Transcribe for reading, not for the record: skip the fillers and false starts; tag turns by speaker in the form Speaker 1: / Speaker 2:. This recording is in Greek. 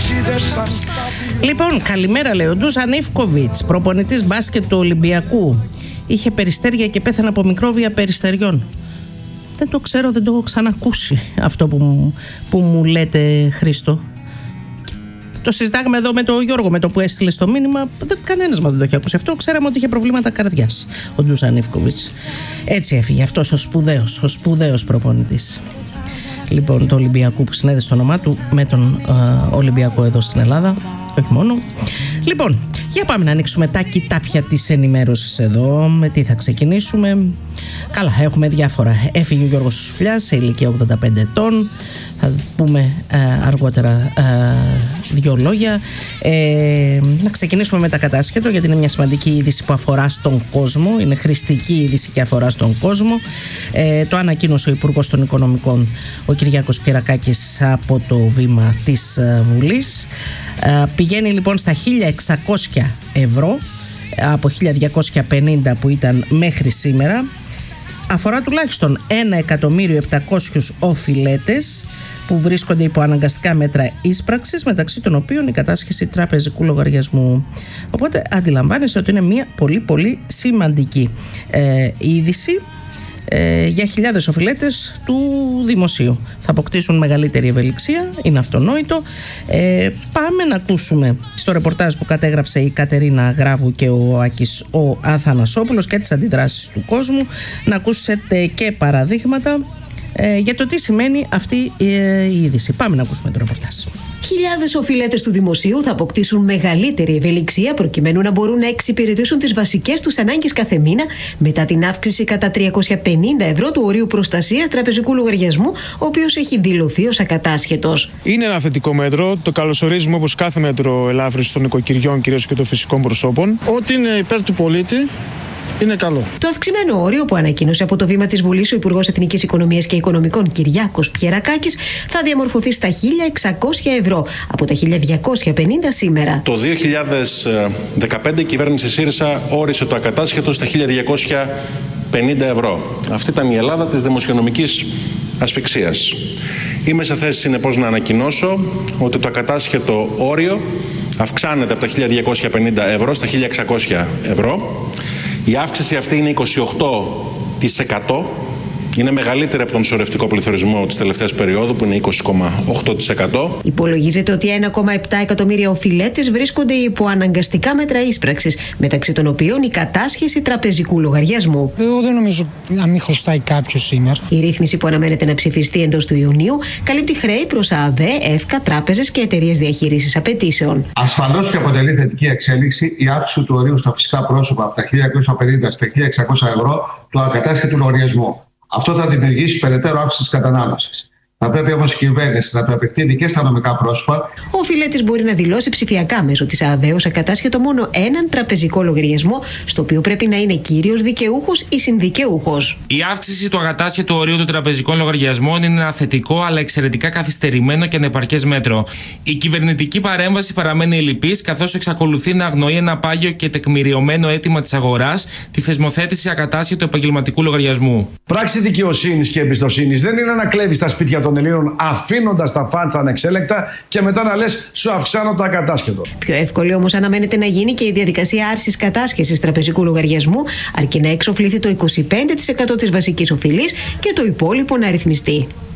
Speaker 1: Λοιπόν, καλημέρα, λέει ο Ντούζαν Ιβκοβιτς, προπονητής μπάσκετ του Ολυμπιακού. Είχε περιστέρια και πέθανε από μικρόβια περιστεριών. Δεν το ξέρω, δεν το έχω ξανακούσει αυτό που μου λέτε, Χρήστο. Το συζητάγαμε εδώ με τον Γιώργο, με το που έστειλε στο μήνυμα. Κανένας μας δεν το έχει ακούσει αυτό. Ξέραμε ότι είχε προβλήματα καρδιάς ο Ντούζαν Ιβκοβιτς. Έτσι έφυγε αυτός ο σπουδαίος προπονητής. Λοιπόν, το Ολυμπιακού, που συνέδεσε το όνομά του με τον Ολυμπιακό εδώ στην Ελλάδα. Όχι μόνο. Λοιπόν, για πάμε να ανοίξουμε τα κοιτάπια της ενημέρωσης εδώ. Με τι θα ξεκινήσουμε? Καλά, έχουμε διάφορα. Έφυγε ο Γιώργος Σουφλιάς σε ηλικία 85 ετών. Θα πούμε αργότερα δύο λόγια. Να ξεκινήσουμε με τα κατάσχετο, γιατί είναι μια σημαντική είδηση που αφορά στον κόσμο. Είναι χρηστική είδηση και αφορά στον κόσμο. Το ανακοίνωσε ο Υπουργός των Οικονομικών, ο Κυριάκος Πιερακάκης, από το βήμα της Βουλής. Πηγαίνει λοιπόν στα 1.600 ευρώ από 1.250 που ήταν μέχρι σήμερα. Αφορά τουλάχιστον 1.700.000 οφειλέτες που βρίσκονται υπό αναγκαστικά μέτρα ίσπραξης, μεταξύ των οποίων η κατάσχεση τραπεζικού λογαριασμού. Οπότε αντιλαμβάνεστε ότι είναι μια πολύ πολύ σημαντική είδηση για χιλιάδες οφειλέτες του δημοσίου. Θα αποκτήσουν μεγαλύτερη ευελιξία, είναι αυτονόητο. Πάμε να ακούσουμε στο ρεπορτάζ που κατέγραψε η Κατερίνα Γράβου και ο Άκης ο Αθανασόπουλος και τις αντιδράσεις του κόσμου, να ακούσετε και παραδείγματα για το τι σημαίνει αυτή η είδηση. Πάμε να ακούσουμε το ρεπορτάζ.
Speaker 2: Χιλιάδες οφειλέτες του δημοσίου θα αποκτήσουν μεγαλύτερη ευελιξία προκειμένου να μπορούν να εξυπηρετήσουν τις βασικές τους ανάγκες κάθε μήνα μετά την αύξηση κατά 350 ευρώ του ορίου προστασίας τραπεζικού λογαριασμού, ο οποίος έχει δηλωθεί ως ακατάσχετος. Είναι
Speaker 3: ένα θετικό μέτρο. Το καλωσορίζουμε όπως κάθε μέτρο ελάφρυνσης των οικοκυριών, κυρίως και των φυσικών προσώπων.
Speaker 4: Ό,τι είναι υπέρ του πολίτη είναι καλό.
Speaker 2: Το αυξημένο όριο που ανακοίνωσε από το βήμα της Βουλής ο Υπουργός Εθνικής Οικονομίας και Οικονομικών Κυριάκος Πιερακάκης θα διαμορφωθεί στα 1.600 ευρώ από τα 1.250 σήμερα.
Speaker 5: Το 2015 η κυβέρνηση ΣΥΡΙΖΑ όρισε το ακατάσχετο στα 1.250 ευρώ. Αυτή ήταν η Ελλάδα της δημοσιονομικής ασφυξίας. Είμαι σε θέση συνεπώς να ανακοινώσω ότι το ακατάσχετο όριο αυξάνεται από τα 1.250 ευρώ στα 1.600 ευρώ. Η αύξηση αυτή είναι 28%. Είναι μεγαλύτερη από τον σωρευτικό πληθωρισμό της τελευταίας περίοδου, που είναι 20,8%.
Speaker 2: Υπολογίζεται ότι 1,7 εκατομμύρια οφειλέτες βρίσκονται υπό αναγκαστικά μέτρα ίσπραξης, μεταξύ των οποίων η κατάσχεση τραπεζικού λογαριασμού.
Speaker 6: Εγώ δεν νομίζω να μην χρωστάει κάποιος σήμερα.
Speaker 2: Η ρύθμιση που αναμένεται να ψηφιστεί εντός του Ιουνίου καλύπτει χρέη προς ΑΔΕ, ΕΦΚΑ, τράπεζες και εταιρείες διαχείρισης απαιτήσεων.
Speaker 7: Ασφαλώς και αποτελεί θετική εξέλιξη η αύξηση του ορίου στα φυσικά πρόσωπα από τα 1.250 στα 1.600 ευρώ του ακατάσχετου λογαριασμού. Αυτό θα δημιουργήσει περαιτέρω αύξηση της κατανάλωσης. Θα πρέπει όμως η κυβέρνηση να το επεκτείνει και στα νομικά πρόσωπα.
Speaker 2: Ο οφειλέτης μπορεί να δηλώσει ψηφιακά μέσω της ΑΔΕ ως ακατάσχετο μόνο έναν τραπεζικό λογαριασμό, στο οποίο πρέπει να είναι κύριος δικαιούχος ή συνδικαιούχος.
Speaker 8: Η αύξηση του ακατάσχετου ορίου των τραπεζικών λογαριασμών είναι ένα θετικό αλλά εξαιρετικά καθυστερημένο και ανεπαρκές μέτρο. Η κυβερνητική παρέμβαση παραμένει ελλειπής, καθώς εξακολουθεί να αγνοεί ένα πάγιο και τεκμηριωμένο αίτημα της αγοράς, τη θεσμοθέτηση ακατάσχετου επαγγελματικού λογαριασμού.
Speaker 9: Πράξη δικαιοσύνης και εμπιστοσύνης δεν είναι να κλέβεις τα σπίτια των Ελλήνων αφήνοντας τα φάντσα ανεξέλεκτα και μετά να λες σου αυξάνω το ακατάσχετο.
Speaker 2: Πιο εύκολη όμως αναμένεται να γίνει και η διαδικασία άρσης κατάσχεσης τραπεζικού λογαριασμού, αρκεί να εξοφληθεί το 25% της βασικής οφειλής και το υπόλοιπο να ρυθμιστεί.